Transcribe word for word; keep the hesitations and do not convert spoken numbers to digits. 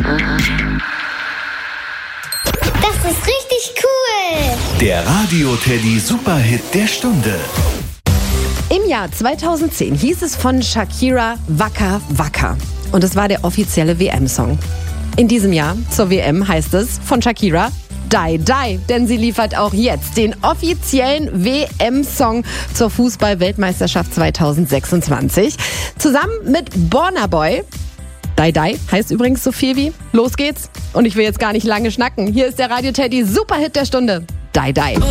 Das ist richtig cool. Der Radio-Teddy Superhit der Stunde. Im Jahr zweitausendzehn hieß es von Shakira Waka Waka. Und es war der offizielle W M-Song. In diesem Jahr zur W M heißt es von Shakira Die Die, denn sie liefert auch jetzt den offiziellen W M-Song zur Fußball-Weltmeisterschaft zweitausendsechsundzwanzig. Zusammen mit Burna Boy. Die Die heißt übrigens so viel wie Los geht's. Und ich will jetzt gar nicht lange schnacken. Hier ist der Radio-Teddy Superhit der Stunde. Die Die.